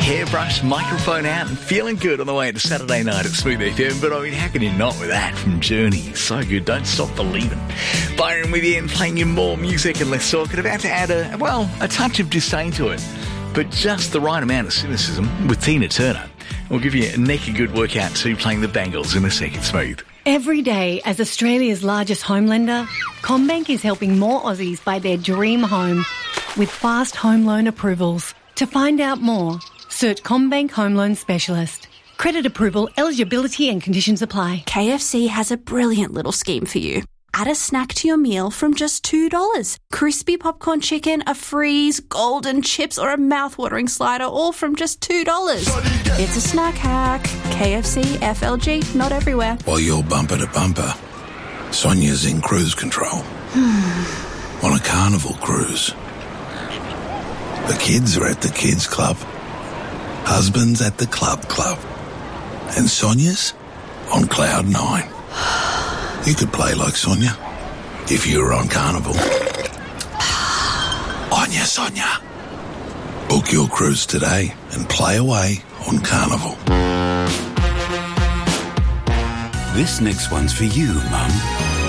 hairbrush, microphone out and feeling good on the way to Saturday night at Smooth FM. But I mean, how can you not with that from Journey? So good, don't stop believing. Byron with you and playing you more music and less talk. And about to add a touch of disdain to it, but just the right amount of cynicism with Tina Turner. We'll give you a naked good workout too, playing the Bangles in a second. Smooth. Every day, as Australia's largest home lender, CommBank is helping more Aussies buy their dream home with fast home loan approvals. To find out more, search CommBank Home Loan Specialist. Credit approval, eligibility and conditions apply. KFC has a brilliant little scheme for you. Add a snack to your meal from just $2. Crispy popcorn chicken, a freeze, golden chips or a mouth-watering slider, all from just $2. It's a snack hack. KFC, FLG, not everywhere. While you're bumper to bumper, Sonia's in cruise control. On a carnival cruise. The kids are at the kids club. Husband's at the club. And Sonia's on cloud 9. You could play like Sonia if you were on Carnival. Onya, Sonia. Book your cruise today and play away on Carnival. This next one's for you, Mum.